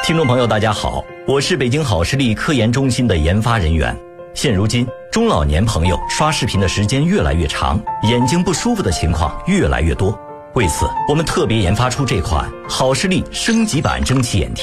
听众朋友大家好，我是北京好视力科研中心的研发人员。现如今中老年朋友刷视频的时间越来越长，眼睛不舒服的情况越来越多，为此我们特别研发出这款好视力升级版蒸汽眼贴。